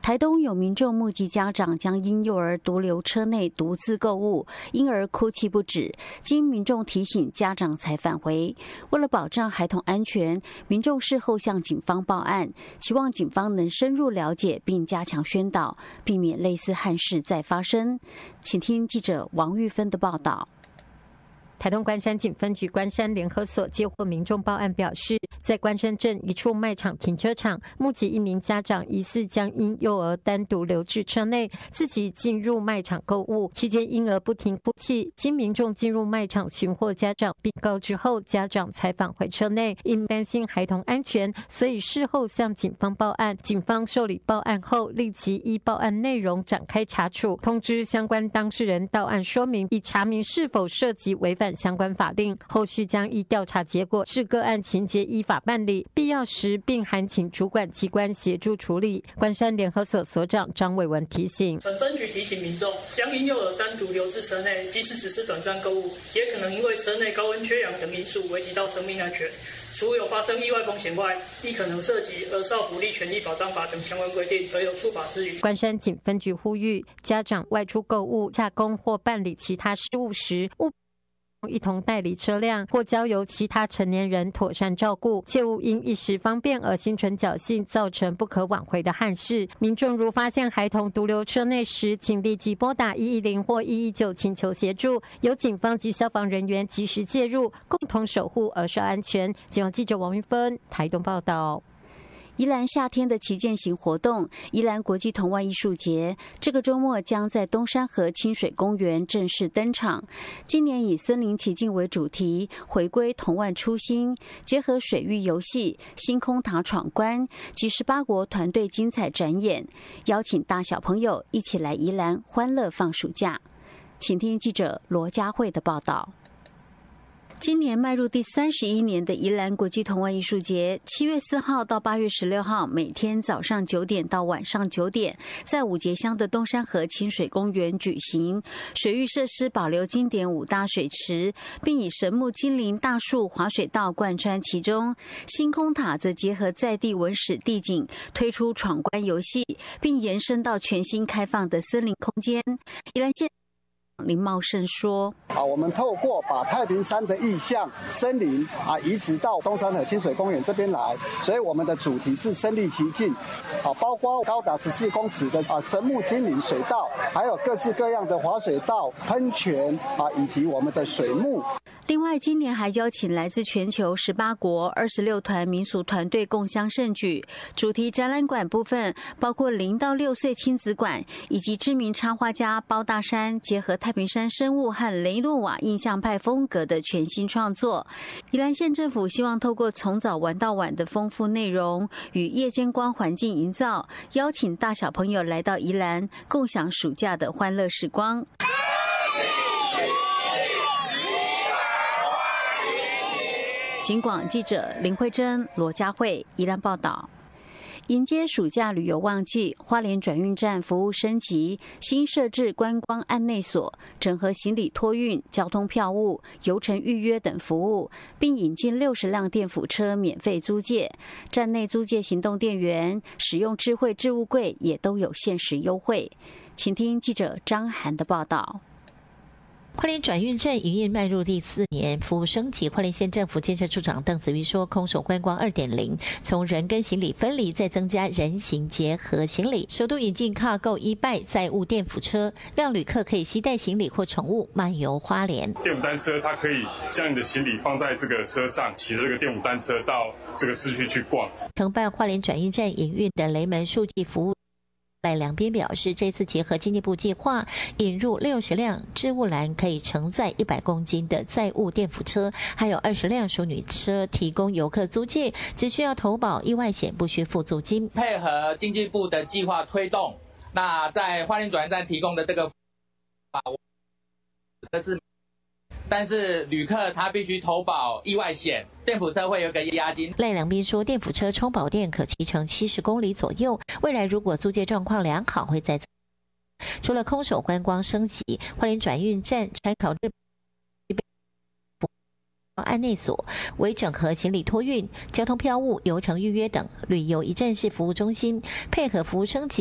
台东有民众目击家长将婴幼儿独留车内独自购物，婴儿哭泣不止，经民众提醒，家长才返回。为了保障孩童安全，民众事后向警方报案，期望警方能深入了解并加强宣导，避免类似憾事再发生。请听记者王玉芬的报道。 台东关山警分局关山联合所接获民众报案，表示在关山镇一处卖场停车场，目击一名家长疑似将婴幼儿单独留至车内，自己进入卖场购物，期间婴儿不停哭泣。经民众进入卖场寻获家长并告知后，家长才返回车内，因担心孩童安全，所以事后向警方报案。警方受理报案后，立即依报案内容展开查处，通知相关当事人到案说明，以查明是否涉及违反相关法令，后续将依调查结果视个案情节依法办理，必要时并函请主管机关协助处理。关山联合所所长张伟文提醒， 本分局提醒民众，将婴幼儿单独留至车内，即使只是短暂购物，也可能因为车内高温缺氧等因素危及到生命安全。除有发生意外风险外，亦可能涉及《儿少福利权益保障法》等相关规定，而有处罚之余。 关山警分局呼吁家长外出购物、洽公或办理其他事务时，一同带离车辆，或交由其他成年人妥善照顾，切勿因一时方便而心存侥幸，造成不可挽回的憾事。民众如发现孩童独留车内时，请立即拨打110或119请求协助，由警方及消防人员及时介入，共同守护儿少安全。警方记者王云芬台东报道。 宜兰夏天的旗舰型活动宜兰国际童玩艺术节这个周末将在东山河清水公园正式登场。今年以森林奇境为主题，回归童玩初心，结合水域游戏、星空塔闯关及18国团队精彩展演，邀请大小朋友一起来宜兰欢乐放暑假。请听记者罗佳慧的报道。今年迈入第31年的宜兰国际童玩艺术节，7月4号到8月16号，每天早上9点到晚上9点，在五节乡的东山河清水公园举行。水域设施保留经典5大水池，并以神木精灵大树滑水道贯穿其中。星空塔则结合在地文史地景，推出闯关游戏，并延伸到全新开放的森林空间。宜兰县林茂盛说： 我们透过把太平山的意象森林移植到东山河清水公园这边来，所以我们的主题是身临其境，包括高达14公尺的神木精灵水道，还有各式各样的滑水道、喷泉以及我们的水幕。 另外，今年还邀请来自全球18国26团民俗团队共襄盛举。主题展览馆部分包括0到6岁亲子馆，以及知名插画家包大山结合太平山生物和雷诺瓦印象派风格的全新创作。宜兰县政府希望透过从早玩到晚的丰富内容与夜间光环境营造，邀请大小朋友来到宜兰，共享暑假的欢乐时光。警广记者林慧珍、罗佳慧宜兰报道。迎接暑假旅游旺季，花莲转运站服务升级，新设置观光案内所，整合行李托运、交通票务、游程预约等服务，并引进60辆电辅车免费租借。站内租借行动电源、使用智慧置物柜也都有限时优惠。请听记者张涵的报道。 花莲转运站营运迈入第4年，服务升级。花莲县政府建设处长邓子瑜说，空手观光 2.0 从人跟行李分离，再增加人行结合行李，首度引进 Cargo e-bike 载物电辅车，让旅客可以携带行李或宠物漫游花莲。 电辅单车它可以将你的行李放在这个车上，骑着这个电辅单车到这个市区去逛。 承办花莲转运站营运的雷门数据服务赖良边表示，这次结合经济部计划，引入60辆置物篮可以承载100公斤的载物电辅车，还有20辆淑女车提供游客租借，只需要投保意外险，不需付租金。 配合经济部的计划推动，那在花莲转运站提供的这个但是旅客他必须投保意外险，电辅车会有个押金。 赖良斌说，电辅车充饱电可骑乘70公里左右，未来如果租借状况良好，会再除了空手观光升级，花莲转运站参考日案内所为整合行李托运、交通票务、游程预约等旅游一站式服务中心，配合服务升级。